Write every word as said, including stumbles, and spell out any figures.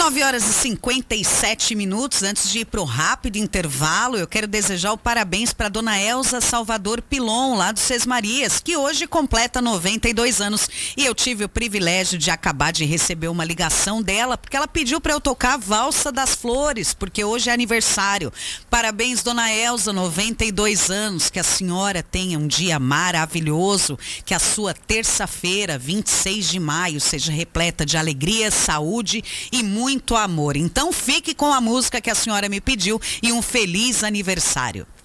nove horas e cinquenta e sete minutos. Antes de ir para o rápido intervalo, eu quero desejar o parabéns para dona Elza Salvador Pilon, lá do Sesmarias, que hoje completa noventa e dois anos. E eu tive o privilégio de acabar de receber uma ligação dela, porque ela pediu para eu tocar a Valsa das Flores, porque hoje é aniversário. Parabéns, dona Elza, noventa e dois anos. Que a senhora tenha um dia maravilhoso, que a sua terça-feira, vinte e seis de maio, seja repleta de alegria, saúde e muito amor. Então fique com a música que a senhora me pediu e um feliz aniversário.